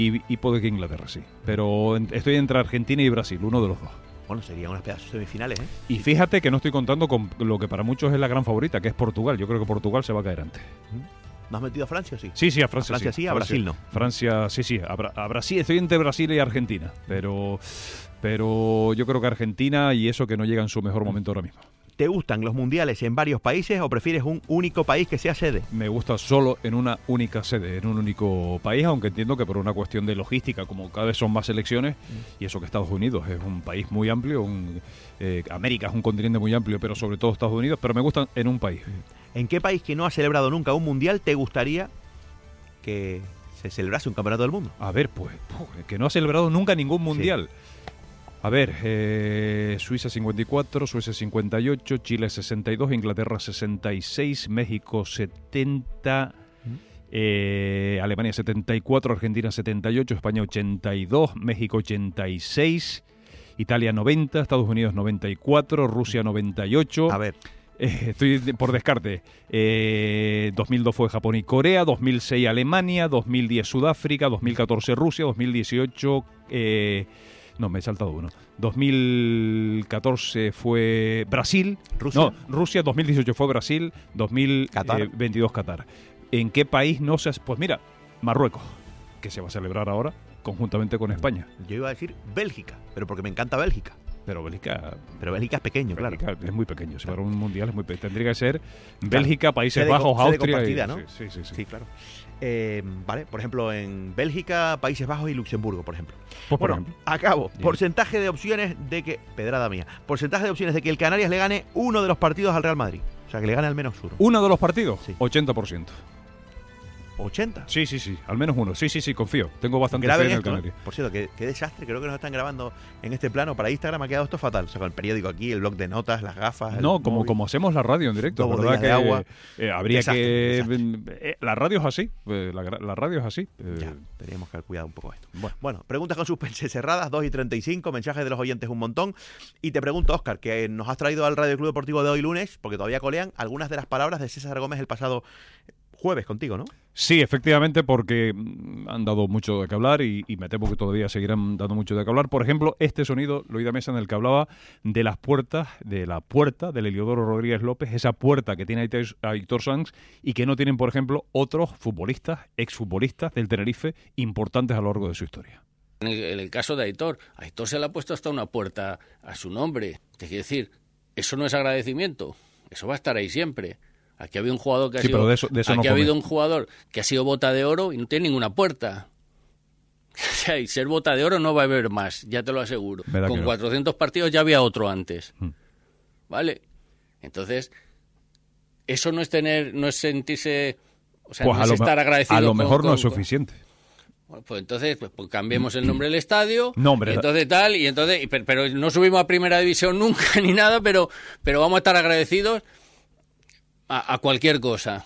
Y puede que Inglaterra, sí. Pero estoy entre Argentina y Brasil, uno de los dos. Bueno, serían unas pedazos semifinales, ¿eh? Y fíjate que no estoy contando con lo que para muchos es la gran favorita, que es Portugal. Yo creo que Portugal se va a caer antes. ¿No has metido a Francia, sí? Sí, a Francia, sí. A Brasil no. Francia, sí. A Brasil, estoy entre Brasil y Argentina. Pero yo creo que Argentina, y eso que no llega en su mejor momento ahora mismo. ¿Te gustan los mundiales en varios países o prefieres un único país que sea sede? Me gusta solo en una única sede, en un único país, aunque entiendo que por una cuestión de logística, como cada vez son más selecciones, y eso que Estados Unidos es un país muy amplio, América es un continente muy amplio, pero sobre todo Estados Unidos, pero me gustan en un país. ¿En qué país que no ha celebrado nunca un mundial te gustaría que se celebrase un campeonato del mundo? A ver, pues, que no ha celebrado nunca ningún mundial. Sí. A ver, Suiza 54, Suecia 58, Chile 62, Inglaterra 66, México 70, Alemania 74, Argentina 78, España 82, México 86, Italia 90, Estados Unidos 94, Rusia 98. A ver. Estoy por descarte. 2002 fue Japón y Corea, 2006 Alemania, 2010 Sudáfrica, 2014 Rusia, 2018... No, me he saltado uno. 2014 fue Brasil. ¿Rusia? No, Rusia. 2018 fue Brasil. 2022 Qatar. ¿En qué país no se hace? Pues mira, Marruecos, que se va a celebrar ahora conjuntamente con España. Yo iba a decir Bélgica, pero porque me encanta Bélgica. Pero Bélgica es pequeño, Bélgica claro. Es muy pequeño. Si para un mundial es muy pequeño. Tendría que ser Bélgica, Países Bajos, Austria. ¿No? Sí, claro. Vale, por ejemplo, en Bélgica, Países Bajos y Luxemburgo, por ejemplo. Pues por ejemplo. Acabo. Bien. Porcentaje de opciones de que... Pedrada mía. Porcentaje de opciones de que el Canarias le gane uno de los partidos al Real Madrid. O sea, que le gane al menos uno. ¿Uno de los partidos? Sí. 80%. ¿80? Sí, al menos uno. Sí, confío. Tengo bastante fe en el Canarias. Por cierto, qué desastre. Creo que nos están grabando en este plano. Para Instagram ha quedado esto fatal. O sea, con el periódico aquí, el blog de notas, las gafas. No, como hacemos la radio en directo. ¿Verdad que agua? Habría desastre. La radio es así. La radio es así. Ya, teníamos que haber cuidado un poco esto. Bueno, preguntas con suspense cerradas, 2:35. Mensajes de los oyentes un montón. Y te pregunto, Óscar, que nos has traído al Radio Club Deportivo de hoy lunes, porque todavía colean algunas de las palabras de César Gómez el pasado jueves contigo, ¿no? Sí, efectivamente, porque han dado mucho de qué hablar y me temo que todavía seguirán dando mucho de qué hablar. Por ejemplo, este sonido lo oí de mesa en el que hablaba de las puertas, de la puerta del Heliodoro Rodríguez López, esa puerta que tiene Aitor Sanz y que no tienen, por ejemplo, otros futbolistas, exfutbolistas del Tenerife importantes a lo largo de su historia. En el caso de Aitor se le ha puesto hasta una puerta a su nombre. Te quiero decir, eso no es agradecimiento, eso va a estar ahí siempre. Aquí había un jugador que ha sido, de eso aquí ha habido un jugador que ha sido bota de oro y no tiene ninguna puerta. O sea, y ser bota de oro no va a haber más, ya te lo aseguro. Con 400 partidos ya había otro antes. ¿Vale? Entonces, eso no es sentirse, o sea, pues no es estar agradecido. A lo mejor no es suficiente. Bueno, pues entonces pues cambiemos el nombre del estadio. Nombre. Y entonces tal, pero no subimos a primera división nunca ni nada, pero vamos a estar agradecidos a cualquier cosa.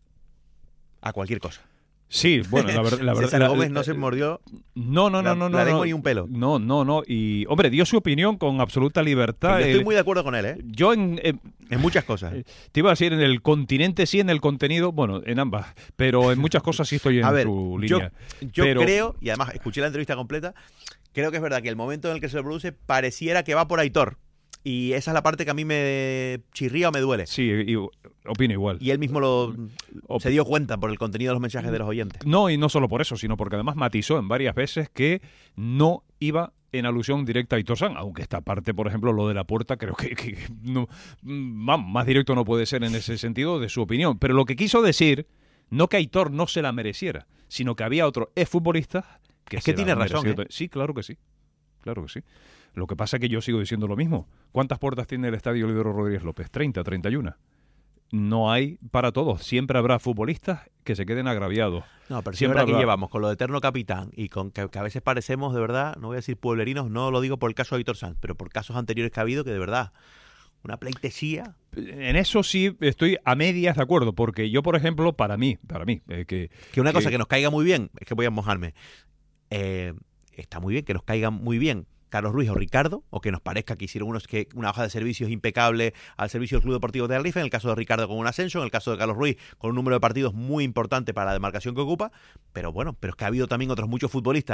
A cualquier cosa. Sí, bueno, la verdad. César Gómez no se mordió. No. La lengua ni un pelo. No. Y, hombre, dio su opinión con absoluta libertad. Yo estoy muy de acuerdo con él, ¿eh? Yo en muchas cosas. Te iba a decir, en el continente sí, en el contenido, bueno, en ambas. Pero en muchas cosas sí estoy en su línea. Yo creo, y además escuché la entrevista completa, creo que es verdad que el momento en el que se produce pareciera que va por Aitor. Y esa es la parte que a mí me chirría o me duele. Sí, y opino igual. Y él mismo se dio cuenta por el contenido de los mensajes de los oyentes. No, y no solo por eso, sino porque además matizó en varias veces que no iba en alusión directa a Aitor Sanz, aunque esta parte, por ejemplo, lo de la puerta, creo que no, más directo no puede ser en ese sentido de su opinión. Pero lo que quiso decir, no que Aitor no se la mereciera, sino que había otro exfutbolista que se tiene la razón, mereció. Sí, claro que sí. Claro que sí. Lo que pasa es que yo sigo diciendo lo mismo. ¿Cuántas puertas tiene el estadio Heliodoro Rodríguez López? 30, 31. No hay para todos. Siempre habrá futbolistas que se queden agraviados. No, pero siempre aquí llevamos con lo de eterno capitán y con que a veces parecemos, de verdad, no voy a decir pueblerinos, no lo digo por el caso de Aitor Sanz, pero por casos anteriores que ha habido que de verdad, una pleitesía. En eso sí estoy a medias de acuerdo, porque yo, por ejemplo, para mí, que una cosa que nos caiga muy bien, es que voy a mojarme, está muy bien que nos caiga muy bien Carlos Ruiz o Ricardo, o que nos parezca que hicieron una hoja de servicios impecable al servicio del Club Deportivo de Tenerife, en el caso de Ricardo con un ascenso, en el caso de Carlos Ruiz con un número de partidos muy importante para la demarcación que ocupa, pero bueno, pero es que ha habido también otros muchos futbolistas